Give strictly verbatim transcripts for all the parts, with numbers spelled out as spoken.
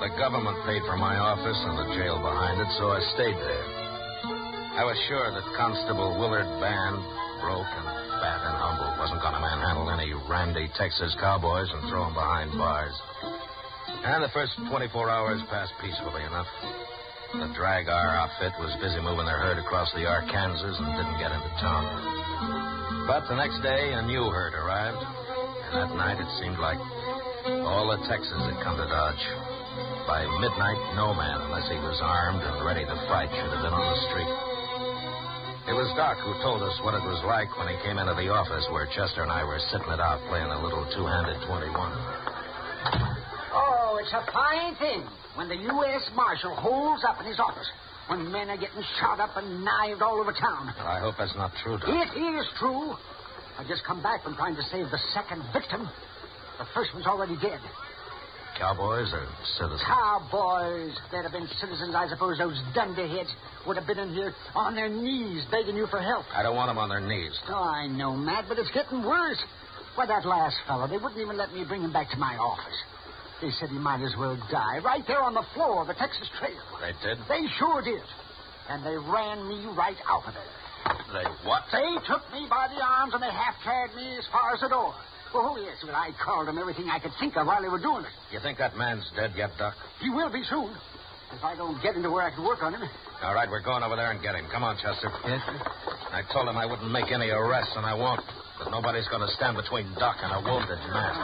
The government paid for my office and the jail behind it, so I stayed there. I was sure that Constable Willard Band, broke and fat and humble, wasn't going to manhandle any randy Texas cowboys and throw them behind bars. And the first twenty-four hours passed peacefully enough. The drag R outfit was busy moving their herd across the Arkansas and didn't get into town. But the next day, a new herd arrived. And that night, it seemed like all of Texas had come to Dodge. By midnight, no man, unless he was armed and ready to fight, should have been on the street. It was Doc who told us what it was like when he came into the office where Chester and I were sitting it out playing a little two-handed twenty-one. Oh, it's a fine thing when the U S Marshal holds up in his office when men are getting shot up and knifed all over town. Well, I hope that's not true, Doc. It is true. I just come back from trying to save the second victim. The first one's already dead. Cowboys or citizens? Cowboys. If they'd have been citizens, I suppose those dunderheads would have been in here on their knees begging you for help. I don't want them on their knees. Oh, I know, Matt, but it's getting worse. Why, that last fellow, they wouldn't even let me bring him back to my office. They said he might as well die right there on the floor of the Texas Trail. They did? They sure did. And they ran me right out of there. They what? They took me by the arms and they half-carried me as far as the door. Oh, yes, but I called them everything I could think of while they were doing it. You think that man's dead yet, Doc? He will be soon. If I don't get into where I can work on him. All right, we're going over there and get him. Come on, Chester. Yes, sir. I told him I wouldn't make any arrests, and I won't. But nobody's going to stand between Doc and a wounded man.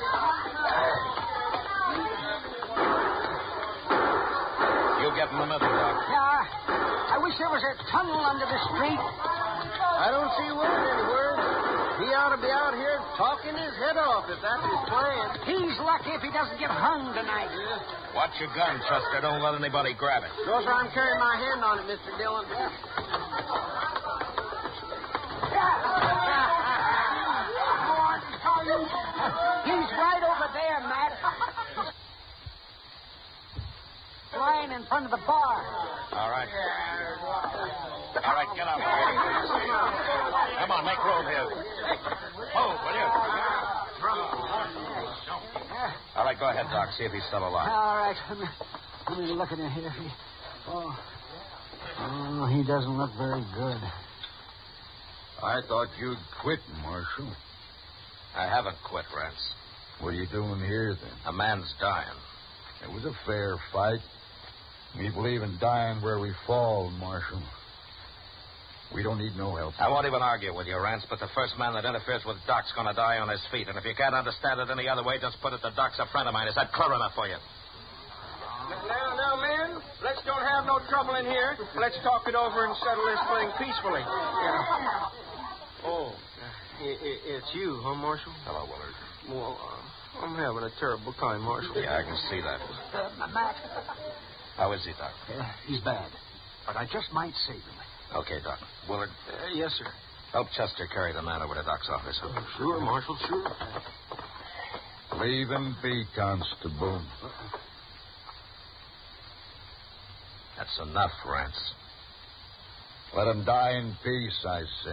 You get in the middle, Doc. Yeah. I wish there was a tunnel under the street. I don't see Willard anywhere. He ought to be out here talking his head off if that's his plan. He's lucky if he doesn't get hung tonight. Yeah. Watch your gun, Chester. Don't let anybody grab it. Knows I'm carrying my hand on it, Mister Dillon. He's right over there, Matt. Lying in front of the bar. All right. All right, get up. Come on, make room here. Hold, will you? All right, go ahead, Doc. See if he's still alive. All right. Let me, let me look at him here. Oh. oh, he doesn't look very good. I thought you'd quit, Marshal. I haven't quit, Rance. What are you doing here, then? A man's dying. It was a fair fight. We believe in dying where we fall, Marshal. We don't need no help. I won't even argue with you, Rance, but the first man that interferes with Doc's going to die on his feet. And if you can't understand it any other way, just put it that Doc's a friend of mine. Is that clear enough for you? Now, now, men, let's don't have no trouble in here. Let's talk it over and settle this thing peacefully. Yeah. Oh, it, it, it's you, huh, Marshal? Hello, Willard. Well, uh, I'm having a terrible time, Marshal. Yeah, I can see that. Uh, Matt. How is he, Doc? Yeah, he's bad. But I just might save him. Okay, Doc. Willard? Uh, yes, sir. Help Chester carry the man over to Doc's office. Huh? Sure, Marshal, sure. Leave him be, Constable. That's enough, Rance. Let him die in peace, I say.